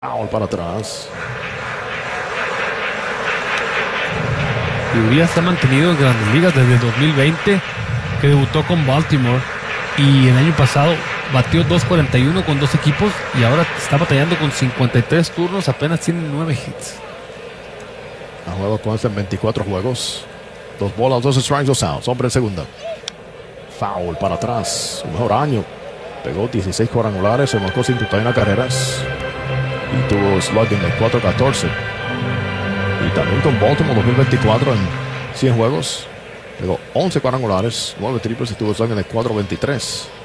Foul para atrás. Y Urias se ha mantenido en Grandes Ligas desde 2020, que debutó con Baltimore, y el año pasado batió 2.41 con dos equipos y ahora está batallando con 53 turnos, apenas tiene 9 hits. Ha jugado con este en 24 juegos. 2 bolas, 2 strikes, 2 outs. Hombre en segunda. Foul para atrás. Su mejor año. Pegó 16 cuadrangulares, se marcó 51 carreras. Y tuvo slugging de 4.14. Y también con Baltimore 2024 en 100 juegos. Pegó 11 cuadrangulares, 9 triples y tuvo slugging de 4.23.